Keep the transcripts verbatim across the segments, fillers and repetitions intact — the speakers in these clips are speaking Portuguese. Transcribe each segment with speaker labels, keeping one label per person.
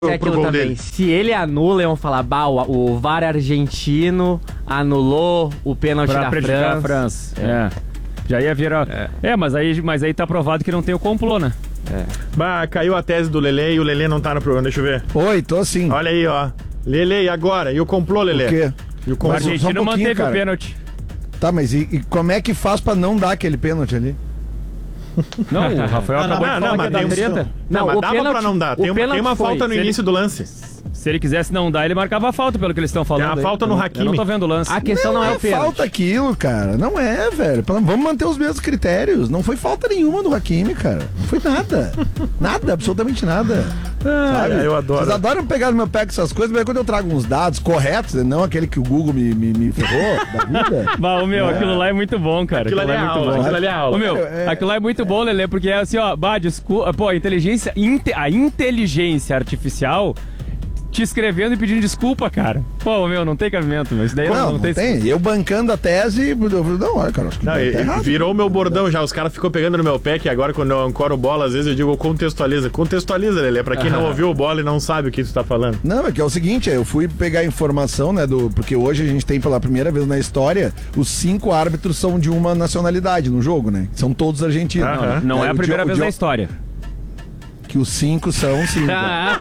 Speaker 1: É aquilo também. Dele. Se ele anula, iam falar, bah, o V A R argentino anulou o pênalti da França.
Speaker 2: A França. É. Já ia virar. É. é, mas aí, mas aí tá provado que não tem o complô, né?
Speaker 3: É. Bah, caiu a tese do Lelê e o Lelê não tá no programa, deixa eu ver.
Speaker 4: Oi, tô sim.
Speaker 3: Olha aí, ó. Lelê, e agora? E o complô, Lelê?
Speaker 4: O quê?
Speaker 3: E o complô?
Speaker 2: O argentino um manteve cara. o pênalti.
Speaker 4: Tá, mas e, e como é que faz pra não dar aquele pênalti ali?
Speaker 2: Não, o Rafael
Speaker 3: não,
Speaker 2: acabou
Speaker 3: não,
Speaker 2: de
Speaker 3: não,
Speaker 2: falar
Speaker 3: mas
Speaker 2: que é da treta.
Speaker 3: Não, não, mas dava pênalti, pra não dar. Tem uma, tem uma falta no início ele, do lance.
Speaker 2: Se ele quisesse não dar, ele marcava a falta, pelo que eles estão falando.
Speaker 3: Tem uma falta
Speaker 2: aí.
Speaker 3: no
Speaker 2: eu,
Speaker 3: Hakimi.
Speaker 2: Eu não tô vendo o lance.
Speaker 1: A questão não, não é, é o pênalti.
Speaker 4: Falta aquilo, cara. Não é, velho. Vamos manter os mesmos critérios. Não foi falta nenhuma do Hakimi, cara. Não foi nada. Nada, absolutamente nada.
Speaker 3: Ah,
Speaker 4: sabe?
Speaker 3: Eu adoro.
Speaker 4: Vocês adoram pegar no meu pé com essas coisas, mas quando eu trago uns dados corretos, não aquele que o Google me, me, me ferrou da vida.
Speaker 2: Bah, o meu, é. aquilo lá é muito bom, cara.
Speaker 3: Aquilo, aquilo ali é, é muito
Speaker 2: aula,
Speaker 3: bom. Aquilo ali é aula.
Speaker 2: O meu, é, é... aquilo lá é muito bom, Lelê, porque é assim, ó, bah, desculpa, pô, a inteligência, inte, a inteligência artificial te escrevendo e pedindo desculpa, cara. Pô, meu, não tem cabimento, mas isso daí
Speaker 4: não,
Speaker 2: não, não,
Speaker 4: não
Speaker 2: tem.
Speaker 4: tem. Eu bancando a tese, eu falei, não, olha, cara, acho que
Speaker 3: não,
Speaker 4: tá
Speaker 3: errado, virou o meu bordão já. Os caras ficam pegando no meu pé, que agora quando eu ancoro bola, às vezes eu digo contextualiza. Contextualiza, Lelê, pra quem ah. não ouviu o bola e não sabe o que tu tá falando.
Speaker 4: Não, é que é o seguinte, eu fui pegar a informação, né, do, porque hoje a gente tem pela primeira vez na história, os cinco árbitros são de uma nacionalidade no jogo, né? São todos argentinos.
Speaker 2: Ah, não, não é a primeira vez na história.
Speaker 4: Que os cinco são cinco.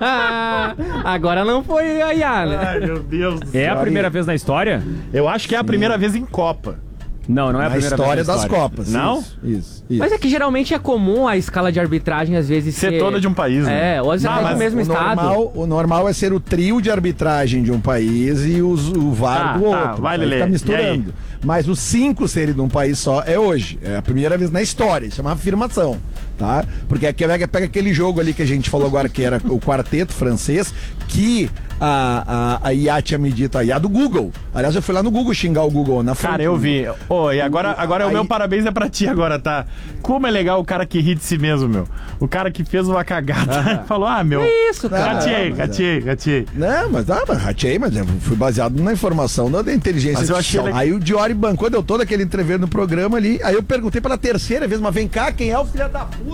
Speaker 1: Agora não foi a Iá, né?
Speaker 3: Ai, meu Deus do céu.
Speaker 2: É a primeira vez na história?
Speaker 3: Eu acho que é a
Speaker 4: Sim. primeira
Speaker 3: vez em Copa.
Speaker 2: Não, não é a
Speaker 4: na
Speaker 2: primeira
Speaker 4: história
Speaker 2: vez na
Speaker 4: das
Speaker 2: história.
Speaker 4: Copas.
Speaker 2: Não?
Speaker 4: Isso, isso, isso.
Speaker 1: Mas é que geralmente é comum a escala de arbitragem às vezes
Speaker 3: ser...
Speaker 1: ser...
Speaker 3: toda de um país, né?
Speaker 1: É, ou às vezes é do mesmo
Speaker 4: o
Speaker 1: estado.
Speaker 4: Normal, o normal é ser o trio de arbitragem de um país e os, o V A R
Speaker 3: tá,
Speaker 4: do
Speaker 3: tá,
Speaker 4: outro.
Speaker 3: Vai,
Speaker 4: Lelê.
Speaker 3: tá
Speaker 4: misturando. Mas os cinco serem de um país só é hoje. É a primeira vez na história. Isso é uma afirmação. Tá? Porque aqui pega aquele jogo ali que a gente falou agora, que era o quarteto francês, que a, a, a I A tinha me dito, a I A do Google. Aliás, eu fui lá no Google xingar o Google na frente.
Speaker 3: Cara, eu vi. Oh, e agora, agora Aí... o meu parabéns é pra ti agora, tá? Como é legal o cara que ri de si mesmo, meu. O cara que fez uma cagada. Falou, ah, meu.
Speaker 1: É isso, cara.
Speaker 3: Ratei, ratei, ratei.
Speaker 4: Não, mas ah, ratei, mas eu fui baseado na informação da, da inteligência
Speaker 3: mas
Speaker 4: artificial.
Speaker 3: Eu achei...
Speaker 4: Aí o Diori bancou, deu todo aquele entrever no programa ali. Aí eu perguntei pela terceira vez, mas vem cá, quem é o filho da puta?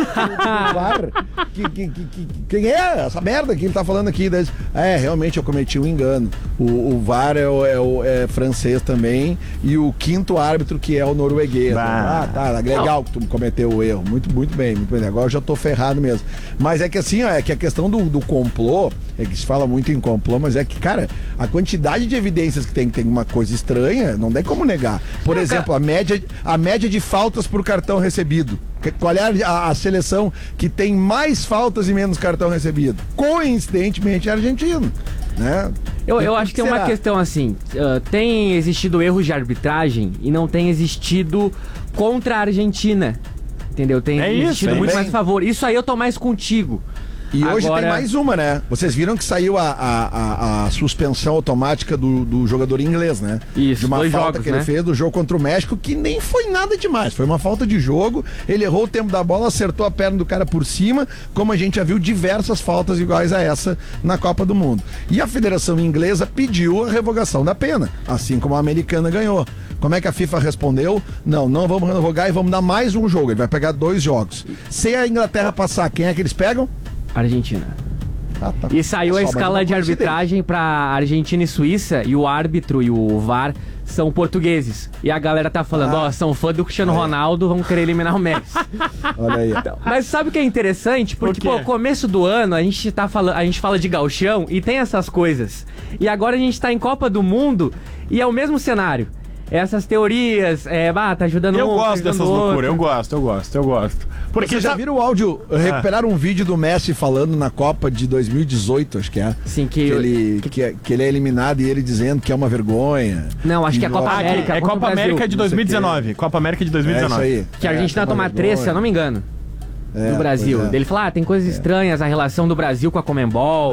Speaker 4: que, que, que, que, quem é essa merda que ele tá falando aqui? É, realmente eu cometi um engano. O, o V A R é, o, é, o, é francês também e o quinto árbitro que é o norueguês. Bah. Ah, tá, legal Não. que tu cometeu o erro. Muito, muito bem, muito bem. Agora eu já tô ferrado mesmo. Mas é que assim, ó, é que a questão do, do complô, é que se fala muito em complô, mas é que, cara, a quantidade de evidências que tem, que tem uma coisa estranha, não tem como negar. Por não, exemplo, cara... a, média, a média de faltas por cartão recebido. Qual é a, a seleção que tem mais faltas e menos cartão recebido? Coincidentemente é argentino, né?
Speaker 1: Eu, eu acho que, que tem uma questão assim, uh, tem existido erros de arbitragem e não tem existido contra a Argentina, entendeu? Tem
Speaker 3: é
Speaker 1: existido
Speaker 3: isso,
Speaker 1: muito
Speaker 3: bem.
Speaker 1: mais favor. Isso aí eu tô mais contigo.
Speaker 4: E
Speaker 1: Agora...
Speaker 4: hoje tem mais uma, né? Vocês viram que saiu a, a, a, a suspensão automática do, do jogador inglês, né?
Speaker 1: Isso,
Speaker 4: de uma
Speaker 1: dois
Speaker 4: falta
Speaker 1: jogos,
Speaker 4: que
Speaker 1: né?
Speaker 4: ele fez do jogo contra o México, que nem foi nada demais. Foi uma falta de jogo, ele errou o tempo da bola, acertou a perna do cara por cima, como a gente já viu diversas faltas iguais a essa na Copa do Mundo. E a Federação Inglesa pediu a revogação da pena, assim como a americana ganhou. Como é que a FIFA respondeu? Não, não vamos revogar e vamos dar mais um jogo. Ele vai pegar dois jogos. Se a Inglaterra passar, quem é que eles pegam?
Speaker 1: Argentina.
Speaker 4: Ah, tá.
Speaker 1: E saiu a escala de arbitragem para Argentina e Suíça e o árbitro e o V A R são portugueses. E a galera tá falando, ó, ah. oh, são fã do Cristiano Aí. Ronaldo, vão querer eliminar o Messi.
Speaker 4: Olha aí.
Speaker 1: Então, mas sabe o que é interessante? Porque, Por pô, começo do ano a gente tá falando, a gente fala de gauchão e tem essas coisas. E agora a gente tá em Copa do Mundo e é o mesmo cenário. Essas teorias, é, bah, tá ajudando
Speaker 3: Eu
Speaker 1: um,
Speaker 3: gosto
Speaker 1: tá
Speaker 3: dessas loucuras, eu gosto, eu gosto, eu gosto.
Speaker 4: Porque Vocês já viram o áudio? Recuperaram ah. um vídeo do Messi falando na Copa de dois mil e dezoito, acho que é.
Speaker 1: Sim, que,
Speaker 4: que,
Speaker 1: eu,
Speaker 4: ele,
Speaker 1: que...
Speaker 4: Que, que ele é eliminado e ele dizendo que é uma vergonha.
Speaker 1: Não, acho que é a Copa América.
Speaker 3: É Copa América de dois mil e dezenove. Copa América de dois mil e dezenove.
Speaker 4: É isso aí.
Speaker 1: Que a Argentina é, toma três, se eu não me engano. É, do Brasil. É. Ele fala, ah, tem coisas é. estranhas, a relação do Brasil com a Conmebol.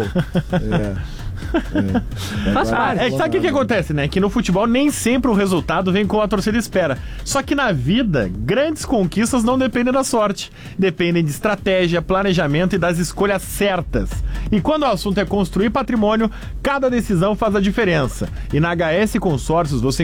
Speaker 1: É. É. Faz parte.
Speaker 3: É, sabe o que, que acontece, né? Que no futebol nem sempre o resultado vem como a torcida espera. Só que na vida, grandes conquistas não dependem da sorte. Dependem de estratégia, planejamento e das escolhas certas. E quando o assunto é construir patrimônio, cada decisão faz a diferença. E na H S Consórcios você